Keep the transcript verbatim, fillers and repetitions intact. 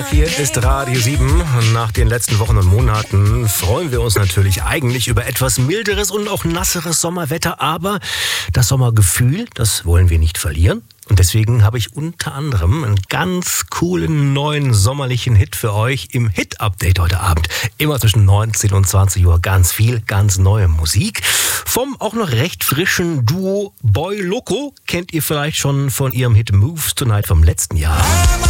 Hier ist Radio sieben. Nach den letzten Wochen und Monaten freuen wir uns natürlich eigentlich über etwas milderes und auch nasseres Sommerwetter. Aber das Sommergefühl, das wollen wir nicht verlieren. Und deswegen habe ich unter anderem einen ganz coolen neuen sommerlichen Hit für euch im Hit-Update heute Abend. Immer zwischen neunzehn und zwanzig Uhr ganz viel, ganz neue Musik. Vom auch noch recht frischen Duo Boy Loco kennt ihr vielleicht schon von ihrem Hit Moves Tonight vom letzten Jahr.